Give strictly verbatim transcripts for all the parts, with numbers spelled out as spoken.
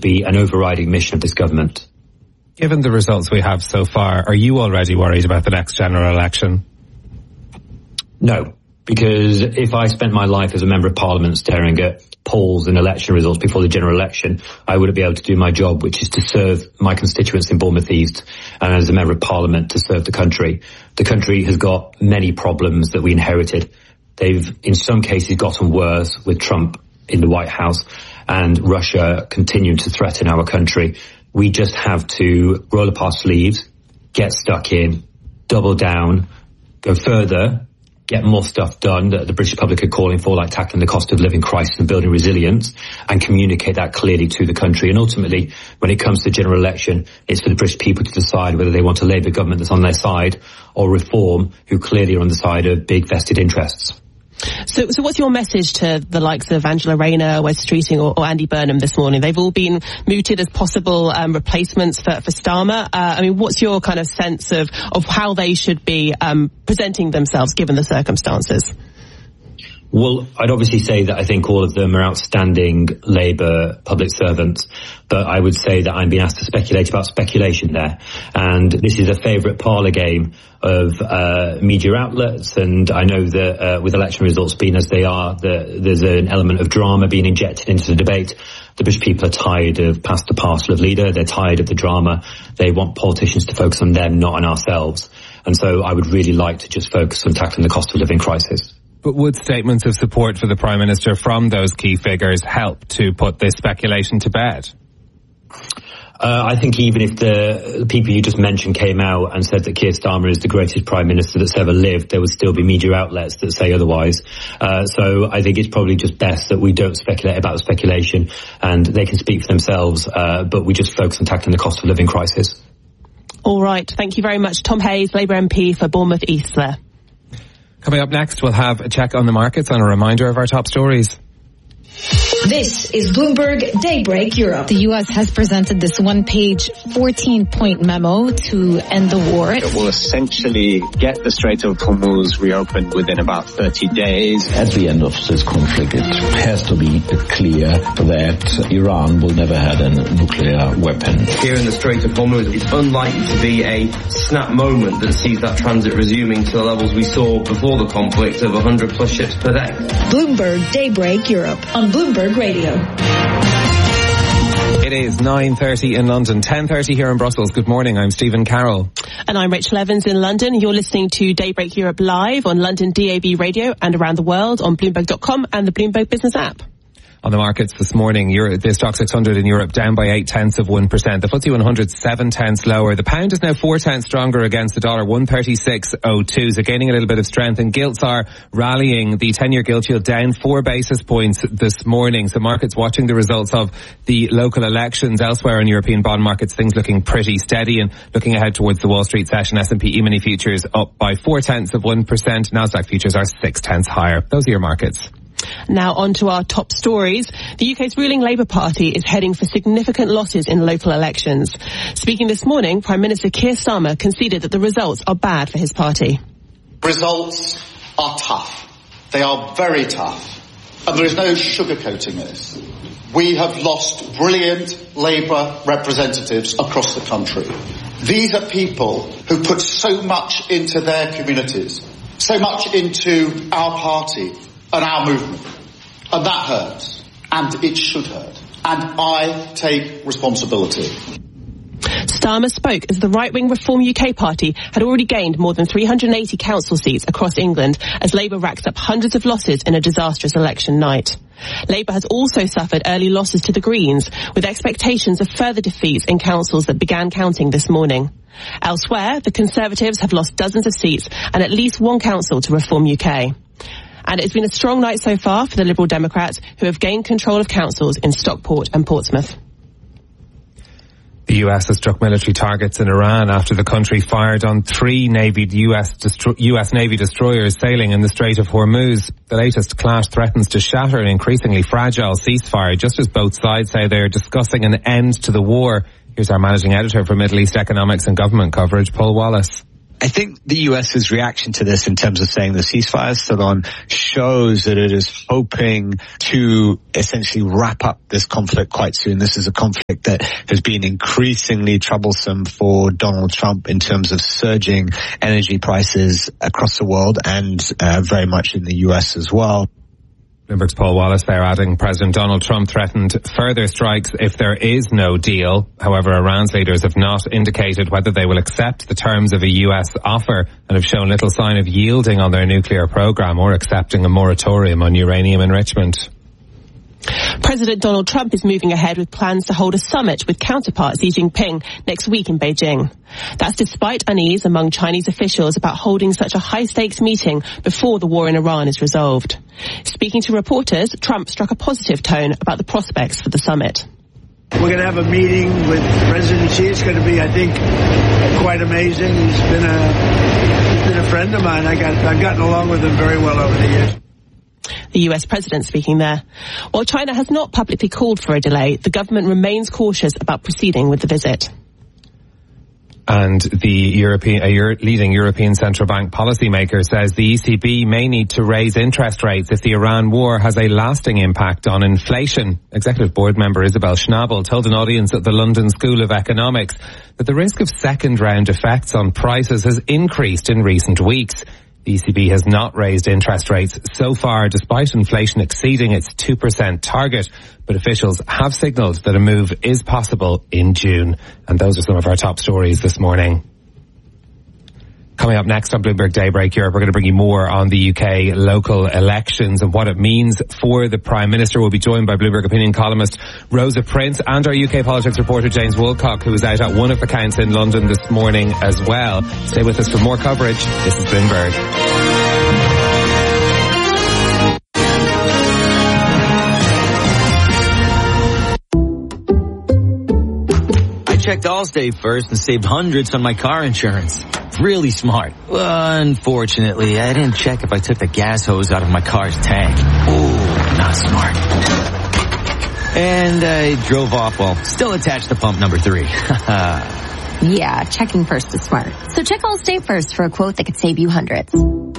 be an overriding mission of this government. Given the results we have so far, are you already worried about the next general election? No, because if I spent my life as a member of parliament staring at polls and election results before the general election, I wouldn't be able to do my job, which is to serve my constituents in Bournemouth East, and as a member of parliament to serve the country. The country has got many problems that we inherited. They've, in some cases, gotten worse with Trump in the White House and Russia continuing to threaten our country. We just have to roll up our sleeves, get stuck in, double down, go further, get more stuff done that the British public are calling for, like tackling the cost of living crisis and building resilience, and communicate that clearly to the country. And ultimately, when it comes to the general election, it's for the British people to decide whether they want a Labour government that's on their side or Reform, who clearly are on the side of big vested interests. So, so what's your message to the likes of Angela Rayner, Wes Streeting or, or Andy Burnham this morning? They've all been mooted as possible um, replacements for, for Starmer. Uh, I mean, what's your kind of sense of, of how they should be um, presenting themselves given the circumstances? Well, I'd obviously say that I think all of them are outstanding Labour public servants, but I would say that I'm being asked to speculate about speculation there. And this is a favourite parlour game of uh, media outlets, and I know that uh, with election results being as they are, the, there's an element of drama being injected into the debate. The British people are tired of past the parcel of leader. They're tired of the drama. They want politicians to focus on them, not on ourselves. And so I would really like to just focus on tackling the cost of living crisis. But would statements of support for the Prime Minister from those key figures help to put this speculation to bed? Uh, I think even if the, the people you just mentioned came out and said that Keir Starmer is the greatest Prime Minister that's ever lived, there would still be media outlets that say otherwise. Uh, so I think it's probably just best that we don't speculate about the speculation, and they can speak for themselves, uh, but we just focus on tackling the cost of living crisis. All right. Thank you very much. Tom Hayes, Labour M P for Bournemouth East there. Coming up next, we'll have a check on the markets and a reminder of our top stories. This is Bloomberg Daybreak Europe. The U S has presented this one-page, fourteen-point memo to end the war. It will essentially get the Strait of Hormuz reopened within about thirty days. At the end of this conflict, it has to be clear that Iran will never have a nuclear weapon. Here in the Strait of Hormuz, it's unlikely to be a snap moment that sees that transit resuming to the levels we saw before the conflict of one hundred plus ships per day. Bloomberg Daybreak Europe on Bloomberg Radio. It is nine thirty in London, ten thirty here in Brussels. Good morning, I'm Stephen Carroll. And I'm Rachel Evans in London. You're listening to Daybreak Europe live on London D A B radio and around the world on Bloomberg dot com and the Bloomberg Business app. On the markets this morning, Euro, the Stock six hundred in Europe down by eight tenths of one percent. The F T S E one hundred seven tenths lower. The pound is now four tenths stronger against the dollar, one thirty-six oh two. So gaining a little bit of strength. And gilts are rallying. The ten-year gilt yield down four basis points this morning. So markets watching the results of the local elections. Elsewhere in European bond markets, things looking pretty steady. And looking ahead towards the Wall Street session, S and P E-mini futures up by four tenths of one percent. Nasdaq futures are six tenths higher. Those are your markets. Now on to our top stories. The U K's ruling Labour Party is heading for significant losses in local elections. Speaking this morning, Prime Minister Keir Starmer conceded that the results are bad for his party. Results are tough. They are very tough. And there is no sugarcoating this. We have lost brilliant Labour representatives across the country. These are people who put so much into their communities, so much into our party and our movement. And that hurts. And it should hurt. And I take responsibility. Starmer spoke as the right-wing Reform U K party had already gained more than three hundred eighty council seats across England as Labour racks up hundreds of losses in a disastrous election night. Labour has also suffered early losses to the Greens, with expectations of further defeats in councils that began counting this morning. Elsewhere, the Conservatives have lost dozens of seats and at least one council to Reform U K. And it's been a strong night so far for the Liberal Democrats, who have gained control of councils in Stockport and Portsmouth. The U S has struck military targets in Iran after the country fired on three Navy U S destro- U S Navy destroyers sailing in the Strait of Hormuz. The latest clash threatens to shatter an increasingly fragile ceasefire, just as both sides say they are discussing an end to the war. Here's our managing editor for Middle East Economics and Government Coverage, Paul Wallace. I think the US's reaction to this in terms of saying the ceasefire is still on shows that it is hoping to essentially wrap up this conflict quite soon. This is a conflict that has been increasingly troublesome for Donald Trump in terms of surging energy prices across the world and uh, very much in the U S as well. Bloomberg's Paul Wallace there adding President Donald Trump threatened further strikes if there is no deal. However, Iran's leaders have not indicated whether they will accept the terms of a U S offer and have shown little sign of yielding on their nuclear program or accepting a moratorium on uranium enrichment. President Donald Trump is moving ahead with plans to hold a summit with counterpart Xi Jinping next week in Beijing. That's despite unease among Chinese officials about holding such a high-stakes meeting before the war in Iran is resolved. Speaking to reporters, Trump struck a positive tone about the prospects for the summit. We're going to have a meeting with President Xi. It's going to be, I think, quite amazing. He's been a, he's been a friend of mine. I got, I've gotten along with him very well over the years. The U S president speaking there. While China has not publicly called for a delay, the government remains cautious about proceeding with the visit. And the European, a Euro, leading European Central Bank policymaker says the E C B may need to raise interest rates if the Iran war has a lasting impact on inflation. Executive Board member Isabel Schnabel told an audience at the London School of Economics that the risk of second-round effects on prices has increased in recent weeks. The E C B has not raised interest rates so far, despite inflation exceeding its two percent target. But officials have signalled that a move is possible in June. And those are some of our top stories this morning. Coming up next on Bloomberg Daybreak Europe, we're going to bring you more on the U K local elections and what it means for the Prime Minister. We'll be joined by Bloomberg opinion columnist Rosa Prince and our U K politics reporter James Woolcock, who was out at one of the counts in London this morning as well. Stay with us for more coverage. This is Bloomberg. Checked Allstate first and saved hundreds on my car insurance. Really smart. Unfortunately, I didn't check if I took the gas hose out of my car's tank. Ooh, not smart. And I drove off while still attached to pump number three. Yeah, checking first is smart. So check Allstate first for a quote that could save you hundreds.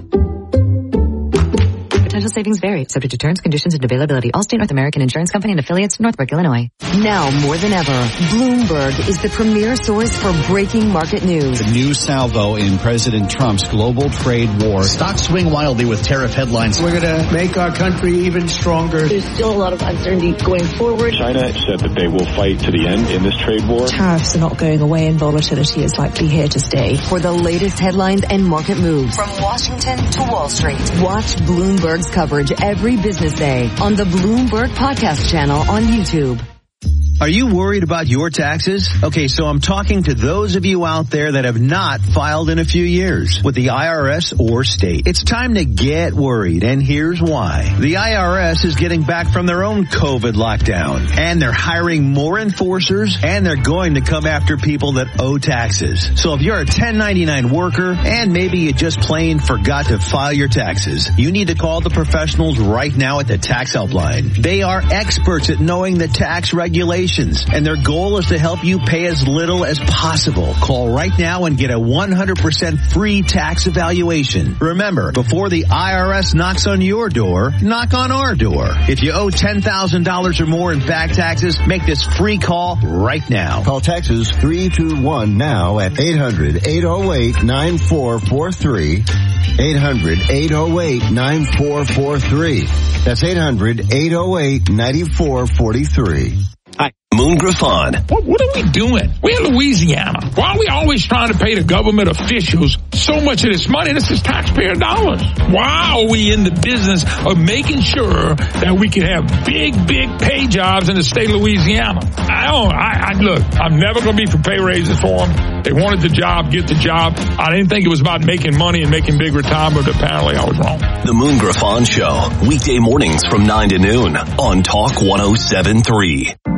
Potential savings vary, subject to terms, conditions, and availability. Allstate North American Insurance Company and affiliates, Northbrook, Illinois. Now more than ever, Bloomberg is the premier source for breaking market news. The new salvo in President Trump's global trade war. Stocks swing wildly with tariff headlines. We're going to make our country even stronger. There's still a lot of uncertainty going forward. China said that they will fight to the end in this trade war. Tariffs are not going away and volatility is likely here to stay. For the latest headlines and market moves. From Washington to Wall Street. Watch Bloomberg's coverage every business day on the Bloomberg Podcast channel on YouTube. Are you worried about your taxes? Okay, so I'm talking to those of you out there that have not filed in a few years with the I R S or state. It's time to get worried, and here's why. The I R S is getting back from their own COVID lockdown, and they're hiring more enforcers, and they're going to come after people that owe taxes. So if you're a ten ninety-nine worker, and maybe you just plain forgot to file your taxes, you need to call the professionals right now at the Tax Helpline. They are experts at knowing the tax regulations, and their goal is to help you pay as little as possible. Call right now and get a one hundred percent free tax evaluation. Remember, before the I R S knocks on your door, knock on our door. If you owe ten thousand dollars or more in back taxes, make this free call right now. Call Texas three two one now at eight hundred, eight oh eight, nine four four three. eight hundred, eight oh eight, nine four four three. That's eight hundred, eight oh eight, nine four four three. Moon Griffon. What, what are we doing? We're in Louisiana. Why are we always trying to pay the government officials so much of this money? This is taxpayer dollars. Why are we in the business of making sure that we can have big, big pay jobs in the state of Louisiana? I don't, I, I look, I'm never going to be for pay raises for them. They wanted the job, get the job. I didn't think it was about making money and making big retirement, but apparently I was wrong. The Moon Griffon Show, weekday mornings from nine to noon on Talk one oh seven point three.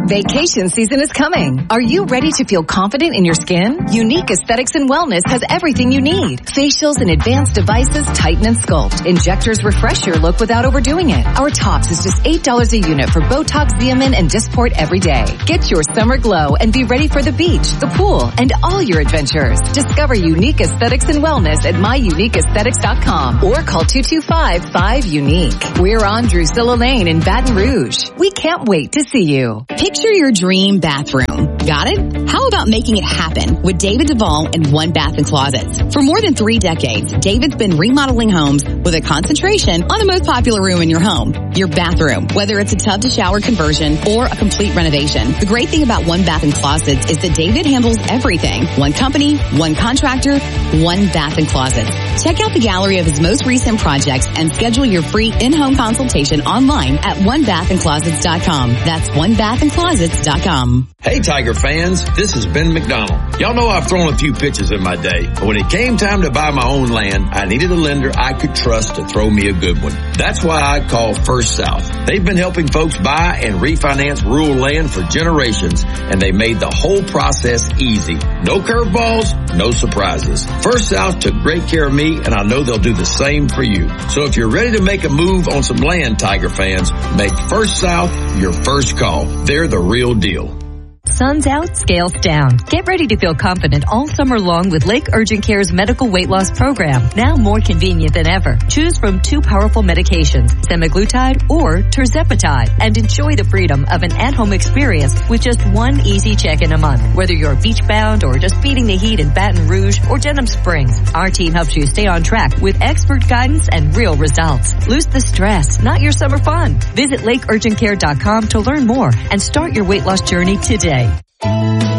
Vacation season is coming. Are you ready to feel confident in your skin? Unique Aesthetics and Wellness has everything you need. Facials and advanced devices tighten and sculpt. Injectors refresh your look without overdoing it. Our tops is just eight dollars a unit for Botox, Xeomin, and Dysport every day. Get your summer glow and be ready for the beach, the pool, and all your adventures. Discover Unique Aesthetics and Wellness at my unique aesthetics dot com or call two two five, five, unique. We're on Drusilla Lane in Baton Rouge. We can't wait to see you. Picture your dream bathroom. Got it? How about making it happen with David Duvall and One Bath and Closets? For more than three decades, David's been remodeling homes with a concentration on the most popular room in your home, your bathroom, whether it's a tub to shower conversion or a complete renovation. The great thing about One Bath and Closets is that David handles everything. One company, one contractor, One Bath and Closets. Check out the gallery of his most recent projects and schedule your free in-home consultation online at one bath and closets dot com. That's one bath and closets dot com. Hey Tiger fans, this is Ben McDonald. Y'all know I've thrown a few pitches in my day, but when it came time to buy my own land, I needed a lender I could trust to throw me a good one. That's why I called First South. They've been helping folks buy and refinance rural land for generations, and they made the whole process easy. No curveballs, no surprises. First South took great care of me, and I know they'll do the same for you. So if you're ready to make a move on some land, Tiger fans, make First South your first call. They're the real deal. Sun's out, scales down. Get ready to feel confident all summer long with Lake Urgent Care's medical weight loss program, now more convenient than ever. Choose from two powerful medications, semaglutide or tirzepatide, and enjoy the freedom of an at-home experience with just one easy check-in a month. Whether you're beach-bound or just beating the heat in Baton Rouge or Denham Springs, our team helps you stay on track with expert guidance and real results. Lose the stress, not your summer fun. Visit lake urgent care dot com to learn more and start your weight loss journey today.